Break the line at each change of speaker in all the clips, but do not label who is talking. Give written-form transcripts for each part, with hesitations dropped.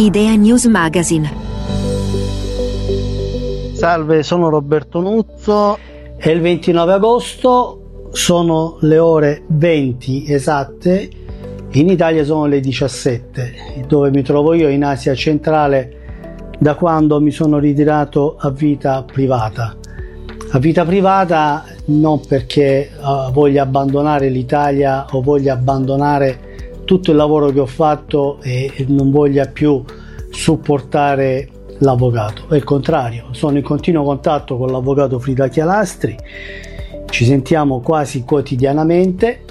Idea News Magazine.
Salve, sono Roberto Nuzzo. È il 29 agosto, sono le ore 20 esatte, in Italia sono le 17, dove mi trovo io in Asia centrale da quando mi sono ritirato a vita privata. A vita privata non perché voglia abbandonare l'Italia o voglia abbandonare tutto il lavoro che ho fatto e non voglia più supportare l'avvocato, è il contrario, sono in continuo contatto con l'avvocato Frida Chialastri, ci sentiamo quasi quotidianamente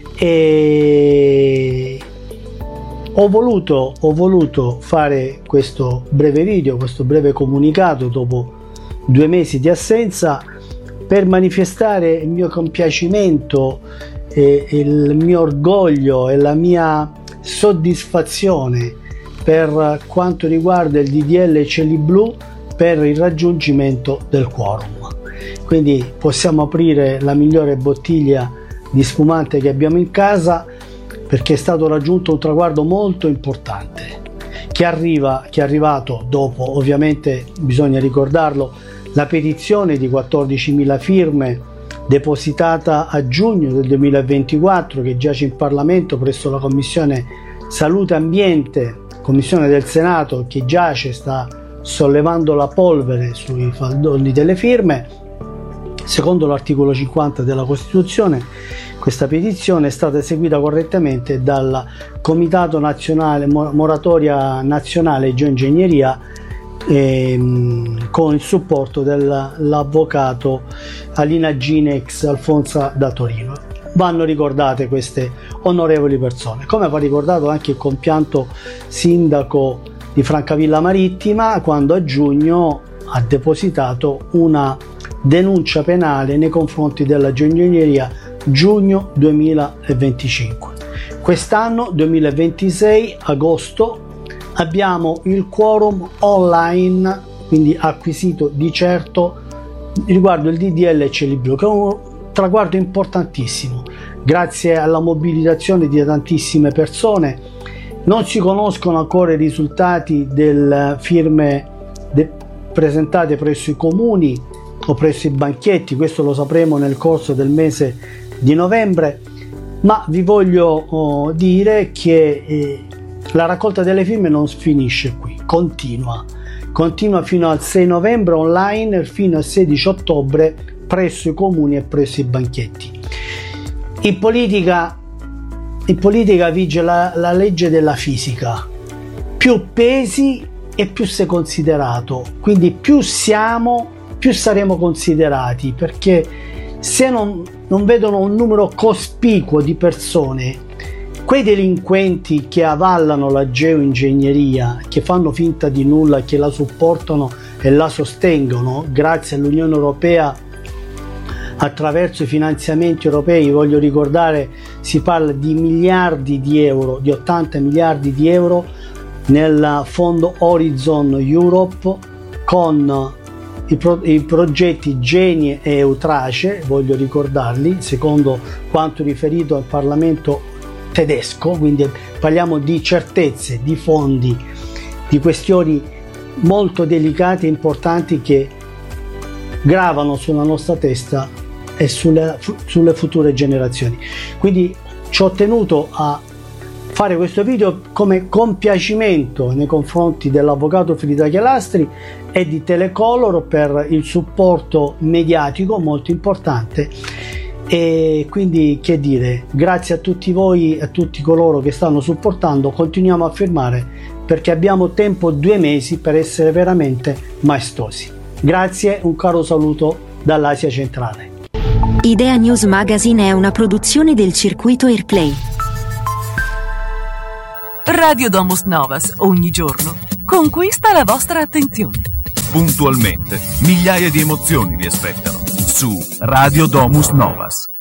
e ho voluto fare questo breve video, questo breve comunicato dopo 2 mesi di assenza per manifestare il mio compiacimento, il mio orgoglio e la mia soddisfazione per quanto riguarda il DDL Cieli Blu per il raggiungimento del quorum. Quindi possiamo aprire la migliore bottiglia di spumante che abbiamo in casa, perché è stato raggiunto un traguardo molto importante che è arrivato dopo, ovviamente bisogna ricordarlo, la petizione di 14.000 firme depositata a giugno del 2024 che giace in Parlamento presso la Commissione Salute e Ambiente, Commissione del Senato, che giace, sta sollevando la polvere sui faldoni delle firme. Secondo l'articolo 50 della Costituzione, questa petizione è stata eseguita correttamente dal Comitato Nazionale Moratoria Nazionale Geoingegneria con il supporto dell'avvocato Alina Ginex Alfonsa da Torino. Vanno ricordate queste onorevoli persone, come va ricordato anche il compianto sindaco di Francavilla Marittima, quando a giugno ha depositato una denuncia penale nei confronti della geoingegneria, giugno 2025. Quest'anno 2026 agosto abbiamo il quorum online, quindi acquisito di certo, riguardo il DDL Cieli Blu, che è un traguardo importantissimo. Grazie alla mobilitazione di tantissime persone, non si conoscono ancora i risultati delle firme presentate presso i comuni o presso i banchetti, questo lo sapremo nel corso del mese di novembre, ma vi voglio dire che la raccolta delle firme non finisce qui, continua fino al 6 novembre online, fino al 16 ottobre presso i comuni e presso i banchetti. In politica vige la legge della fisica: più pesi e più sei considerato, quindi più siamo, più saremo considerati, perché se non vedono un numero cospicuo di persone, quei delinquenti che avallano la geoingegneria, che fanno finta di nulla, che la supportano e la sostengono grazie all'Unione Europea attraverso i finanziamenti europei, voglio ricordare, si parla di miliardi di euro, di 80 miliardi di euro nel fondo Horizon Europe con i progetti Genie e Eutrace, voglio ricordarli, secondo quanto riferito al Parlamento tedesco, quindi parliamo di certezze, di fondi, di questioni molto delicate e importanti che gravano sulla nostra testa e sulle future generazioni. Quindi ci ho tenuto a fare questo video come compiacimento nei confronti dell'avvocato Frida Chialastri e di Telecolor per il supporto mediatico molto importante. E quindi, che dire, grazie a tutti voi e a tutti coloro che stanno supportando. Continuiamo a firmare perché abbiamo tempo 2 mesi per essere veramente maestosi. Grazie, un caro saluto dall'Asia centrale.
Idea News Magazine è una produzione del circuito Airplay.
Radio Domus Novas, ogni giorno conquista la vostra attenzione.
Puntualmente, migliaia di emozioni vi aspettano su Radio Domus Novas.